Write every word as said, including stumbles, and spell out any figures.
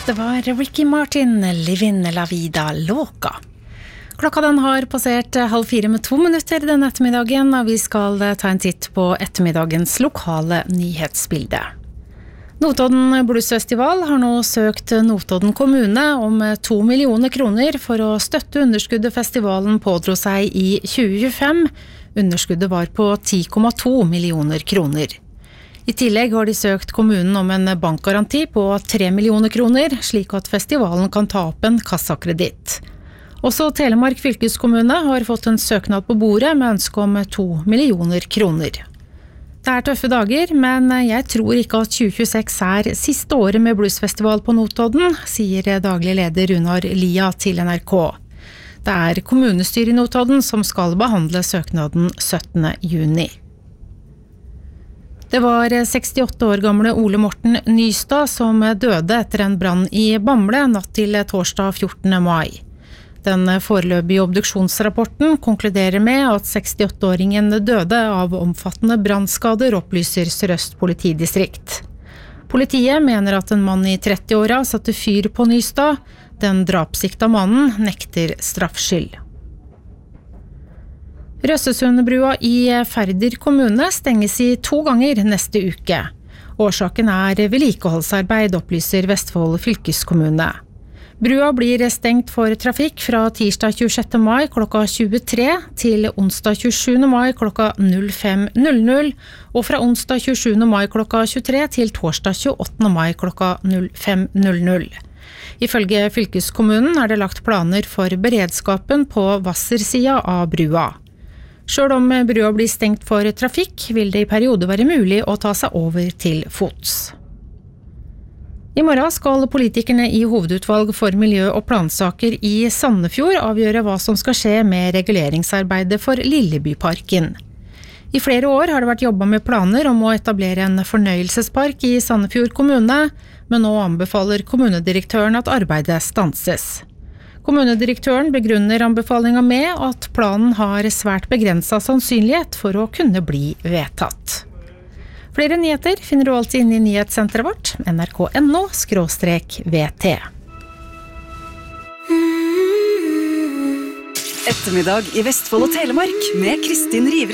Det var Ricky Martin, Livin la vida loca. Klokka den har passert halv fire med to minutter denne ettermiddagen, og vi skal ta en titt på ettermiddagens lokale nyhetsbilde. Notodden Bluesfestival har nå søkt Notodden kommune om to millioner kroner for å støtte underskuddet festivalen pådro seg i tjue tjuefem. Underskuddet var på ti komma to millioner kroner. I tillegg har de søkt kommunen om en bankgaranti på tre millioner kroner, slik at festivalen kan ta opp en kassakreditt. Også Telemark fylkeskommune har fått en søknad på bordet med ønske om to millioner kroner. Det er tøffe dager, men jeg tror ikke at tjue tjueseks er siste året med bluesfestival på Notodden, sier daglig leder Runar Lia til N R K. Det er kommunestyret i Notodden som skal behandle søknaden syttende juni. Det var sekstiåtte år gamle Ole Morten Nystad som døde etter en brann i Bamble natt til torsdag fjortende mai. Den foreløpige obduksjonsrapporten konkluderer med at sekstiåtte-åringen døde av omfattende brannskader, opplyser Sør-Øst politidistrikt. Politiet mener at en mann i trettiåra satte fyr på Nystad. Den drapssikta mannen nekter straffskyld. Røssesundbrua i Færder kommune stenges i to ganger neste uke. Årsaken er vedlikeholdsarbeid, opplyser Vestfold fylkeskommune. Brua blir stengt for trafikk fra tirsdag tjuesjette mai klokka tjuetre til onsdag tjuesjuende mai klokka fem null null og fra onsdag tjuesjuende mai klokka tjuetre til torsdag tjueåttende mai klokka fem null null. Ifølge fylkeskommunen er det lagt planer for beredskapen på Hvassersida av brua. Selv om brua blir stengt for trafikk, vil det i perioder være mulig å ta seg over til fots. I morgen skal politikerne i hovedutvalg for miljø- og plansaker i Sandefjord avgjøre hva som skal skje med reguleringsarbeidet for Lillebyparken. I flere år har det vært jobbet med planer om å etablere en fornøyelsespark i Sandefjord kommune, men nå anbefaler kommunedirektøren at arbeidet stanses. Kommunedirektøren begrunner anbefalingen med at planen har svært begrenset sannsynlighet for å kunne bli vedtatt. Flere nyheter finner du alltid inne i nyhetssenteret vårt, N R K punktum N O skråstrek V T. Ettermiddag i Vestfold og Telemark med Kristin River.